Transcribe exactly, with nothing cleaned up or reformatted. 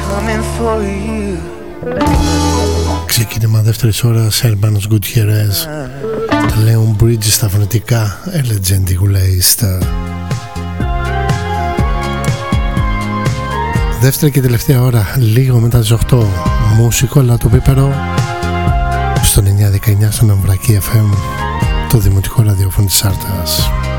Ξεκίνημα δεύτερης ώρας, Hermanos Gutierrez, Leon Bridges στα φωνητικά, A Legend Egoist. Δεύτερη και τελευταία ώρα, λίγο μετά τις οκτώ, μουσικό αλλά το πίπερο στον εννιά δεκαεννιά στον Αμβρακή εφ εμ, το δημοτικό ραδιόφωνο της Άρτας.